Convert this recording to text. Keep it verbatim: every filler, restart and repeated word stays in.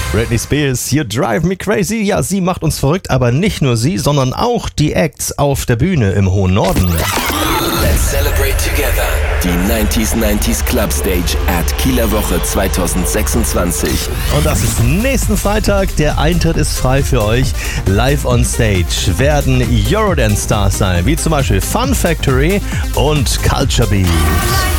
Britney Spears, You Drive Me Crazy. Ja, sie macht uns verrückt, aber nicht nur sie, sondern auch die Acts auf der Bühne im hohen Norden. Let's celebrate together. Die neunzig neunzig Club Stage at Kieler Woche zwanzig sechsundzwanzig. Und das ist nächsten Freitag. Der Eintritt ist frei für euch. Live on Stage werden Eurodance-Stars sein, wie zum Beispiel Fun Factory und Culture Beat.